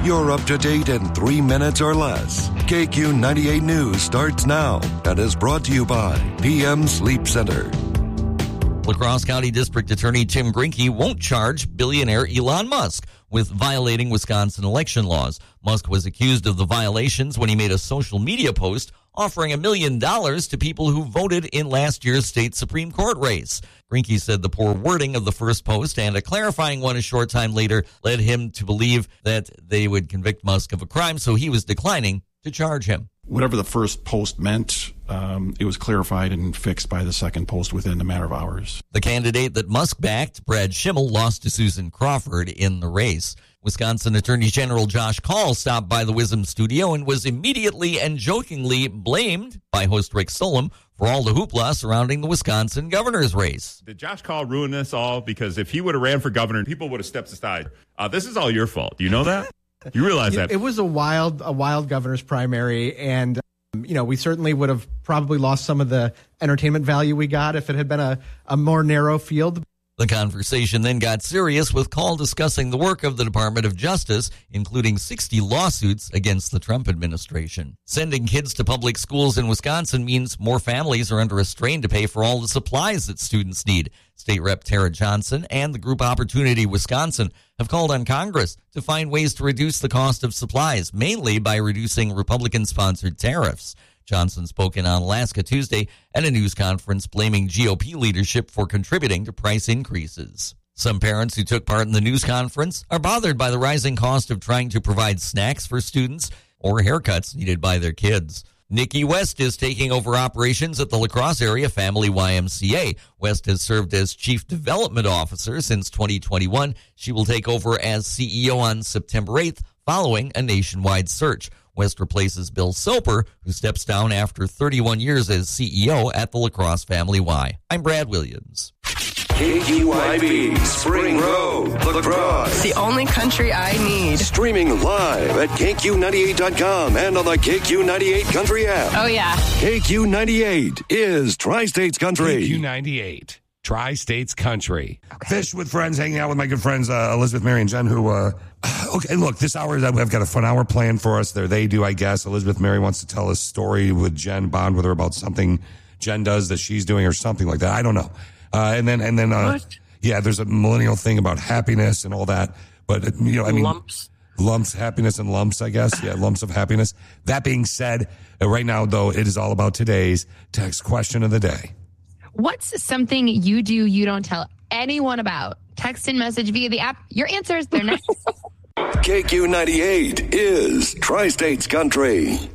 You're up to date in 3 minutes or less. KQ 98 News starts now and is brought to you by PM Sleep Center. La Crosse County District Attorney Tim Grinke won't charge billionaire Elon Musk with violating Wisconsin election laws. Musk was accused of the violations when he made a social media post offering $1 million to people who voted in last year's state Supreme Court race. Grinke said the poor wording of the first post and a clarifying one a short time later led him to believe that they would convict Musk of a crime, so he was declining to charge him. Whatever the first post meant, it was clarified and fixed by the second post within a matter of hours. The candidate that Musk backed, Brad Schimmel, lost to Susan Crawford in the race. Wisconsin Attorney General Josh Kaul stopped by the WISM studio and was immediately and jokingly blamed by host Rick Solem for all the hoopla surrounding the Wisconsin governor's race. Did Josh Kaul ruin this all? Because if he would have ran for governor, people would have stepped aside. This is all your fault. Do you know that? You realize that? It was a wild governor's primary, and we certainly would have probably lost some of the entertainment value we got if it had been a more narrow field. The conversation then got serious, with Kaul discussing the work of the Department of Justice, including 60 lawsuits against the Trump administration. Sending kids to public schools in Wisconsin means more families are under a strain to pay for all the supplies that students need. State Rep Tara Johnson and the group Opportunity Wisconsin have called on Congress to find ways to reduce the cost of supplies, mainly by reducing Republican-sponsored tariffs. Johnson spoke in Alaska Tuesday at a news conference blaming GOP leadership for contributing to price increases. Some parents who took part in the news conference are bothered by the rising cost of trying to provide snacks for students or haircuts needed by their kids. Nikki West is taking over operations at the La Crosse area Family YMCA. West has served as Chief Development Officer since 2021. She will take over as CEO on September 8th following a nationwide search. West replaces Bill Soper, who steps down after 31 years as CEO at the La Crosse Family Y. I'm Brad Williams. KQYB, Spring Road, La Crosse. The only country I need. Streaming live at KQ98.com and on the KQ98 Country app. Oh, yeah. KQ98 is Tri-States Country. KQ98. Tri-States Country. Okay. Fish with friends, hanging out with my good friends, Elizabeth, Mary, and Jen, who, okay, look, this hour, I've got a fun hour planned for us. They do, I guess. Elizabeth Mary wants to tell a story with Jen, bond with her about something Jen does that she's doing or something like that. I don't know. And then, yeah, there's a millennial thing about happiness and all that. But, lumps, happiness and lumps, I guess. Yeah, lumps of happiness. That being said, right now, though, it is all about today's text question of the day. What's something you do you don't tell anyone about? Text and message via the app. Your answers, they're next. KQ98 is Tri-States Country.